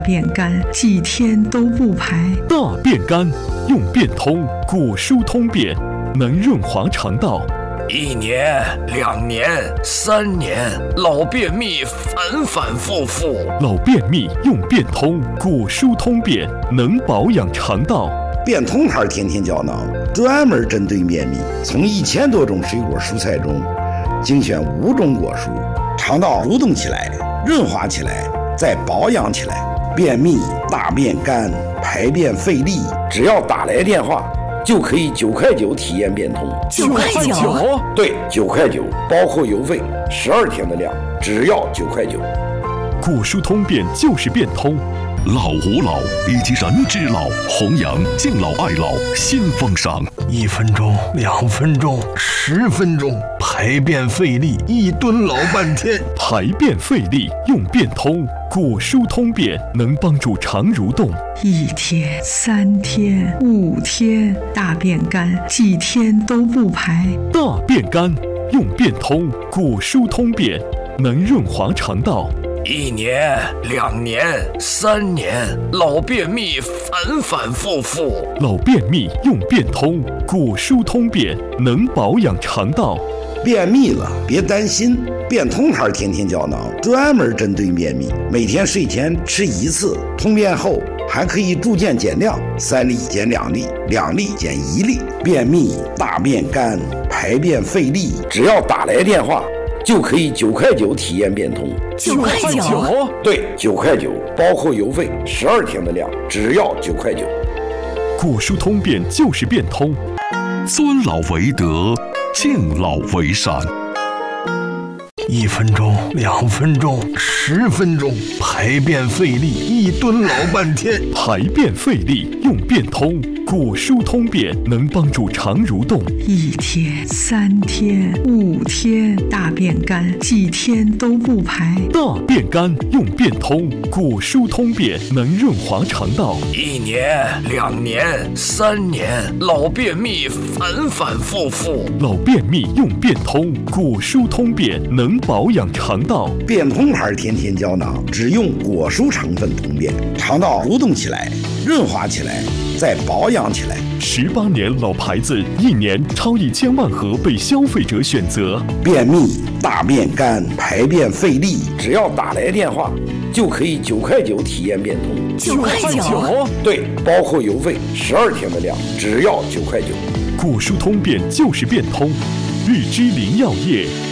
便干，几天都不排。 大便干，用便通，果蔬通便，能润滑肠道。 1年、2年、3年，老便秘反反复复。 老便秘用便通，果蔬通便，能保养肠道。 便通牌天天胶囊专门针对便秘，从1000多种水果蔬菜中精选5种果蔬，肠道蠕动起来，润滑起来，再保养起来。便秘、大便干、排便费力，只要打来电话，就可以9块9体验便通。 9块9？ 对，9块9，包括邮费，12天的量，只要9块9。 果蔬通便就是便通。 老吾老以及人之老，弘扬敬老爱老新风尚。 1分钟、2分钟、10分钟，排便费力，1蹲老半天。 排便费力用便通，果蔬通便能帮助肠蠕动。 1天、3天、5天，大便干，几天都不排。 大便干，用便通，果蔬通便，能润滑肠道。 1年、2年、3年，老便秘反反复复。 老便秘用便通，果蔬通便，能保养肠道。 便秘了别担心，便通牌天天胶囊专门针对便秘，每天睡前吃1次，通便后还可以逐渐减量，3粒减2粒，2粒减1粒。便秘、大便干、排便费力，只要打来电话，就可以9块9体验便通。 9块9？ 对，9块9，包括邮费，12天的量，只要9块9。 果蔬通便就是便通。 尊老为德，敬老为善。 1分钟、2分钟、10分钟，排便费力，1蹲老半天。 排便费力用便通，果蔬通便能帮助肠蠕动。 1天、3天、5天，大便干，几天都不排。 大便干用便通，果蔬通便能润滑肠道。 1年、2年、3年，老便秘反反复复。 老便秘用便通，果蔬通便能保养肠道。 便通牌天天胶囊只用果蔬成分通便，肠道蠕动起来，润滑起来，再保养起来。 18年老牌子，1年超1000万盒被消费者选择。 便秘、大便干、排便费力，只要打来电话，就可以9块9体验便通。 9块9？ 对，包括邮费，12天的量，只要9块9。 果蔬通便就是便通。日之林药业